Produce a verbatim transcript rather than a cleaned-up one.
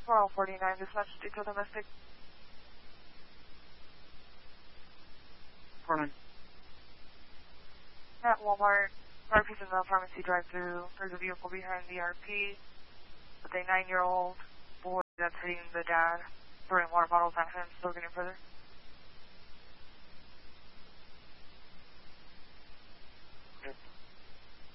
four L forty-nine, dispatch detail domestic. four nine. At Walmart, R P's in the pharmacy drive-thru. There's a vehicle behind the R P with a nine-year-old boy that's hitting the dad, throwing water bottles at him, still getting further.